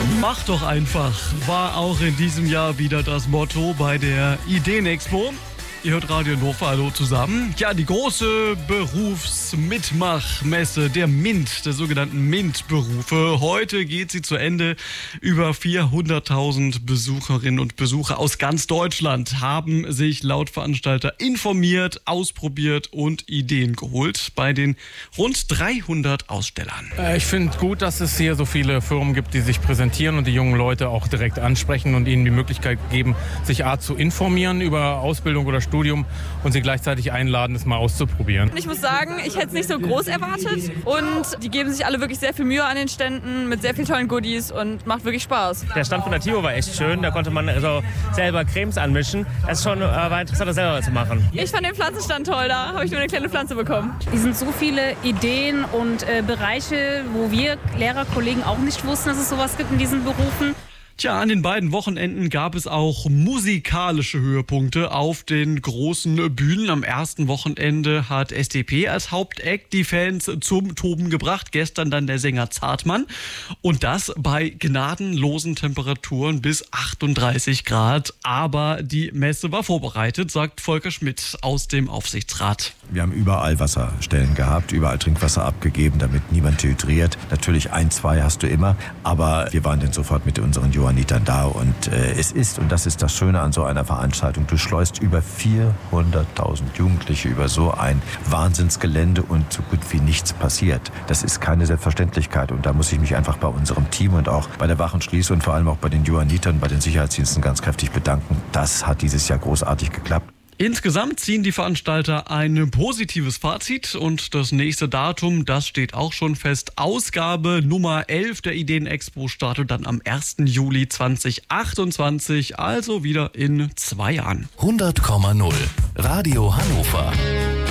Mach doch einfach, war auch in diesem Jahr wieder das Motto bei der Ideenexpo. Ihr hört Radio Hannover, hallo zusammen. Ja, die große Berufsmitmachmesse, der MINT, der sogenannten MINT-Berufe. Heute geht sie zu Ende. Über 400.000 Besucherinnen und Besucher aus ganz Deutschland haben sich laut Veranstalter informiert, ausprobiert und Ideen geholt bei den rund 300 Ausstellern. Ich finde gut, dass es hier so viele Firmen gibt, die sich präsentieren und die jungen Leute auch direkt ansprechen und ihnen die Möglichkeit geben, sich zu informieren über Ausbildung oder Studium und sie gleichzeitig einladen, es mal auszuprobieren. Ich muss sagen, ich hätte es nicht so groß erwartet und die geben sich alle wirklich sehr viel Mühe an den Ständen mit sehr vielen tollen Goodies und macht wirklich Spaß. Der Stand von der Timo war echt schön, da konnte man also selber Cremes anmischen. Das ist schon war interessant, das selber zu machen. Ich fand den Pflanzenstand toll, da habe ich nur eine kleine Pflanze bekommen. Es sind so viele Ideen und Bereiche, wo wir Lehrerkollegen auch nicht wussten, dass es sowas gibt in diesen Berufen. Tja, an den beiden Wochenenden gab es auch musikalische Höhepunkte auf den großen Bühnen. Am ersten Wochenende hat SDP als Hauptact die Fans zum Toben gebracht. Gestern dann der Sänger Zartmann. Und das bei gnadenlosen Temperaturen bis 38 Grad. Aber die Messe war vorbereitet, sagt Volker Schmidt aus dem Aufsichtsrat. Wir haben überall Wasserstellen gehabt, überall Trinkwasser abgegeben, damit niemand dehydriert. Natürlich 1, 2 hast du immer, aber wir waren dann sofort mit unseren Johannitern da und es ist, und das ist das Schöne an so einer Veranstaltung, du schleust über 400.000 Jugendliche über so ein Wahnsinnsgelände und so gut wie nichts passiert. Das ist keine Selbstverständlichkeit und da muss ich mich einfach bei unserem Team und auch bei der Wachenschließung und vor allem auch bei den Johannitern, bei den Sicherheitsdiensten ganz kräftig bedanken. Das hat dieses Jahr großartig geklappt. Insgesamt ziehen die Veranstalter ein positives Fazit und das nächste Datum, das steht auch schon fest. Ausgabe Nummer 11 der Ideenexpo startet dann am 1. Juli 2028, also wieder in 2 Jahren. 100,0 Radio Hannover.